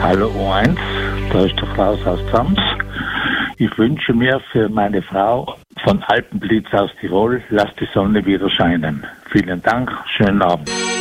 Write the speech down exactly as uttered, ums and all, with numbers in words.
Hallo O eins, da ist der Klaus aus Zams. Ich wünsche mir für meine Frau von Alpenblitz aus Tirol, lass die Sonne wieder scheinen. Vielen Dank, schönen Abend.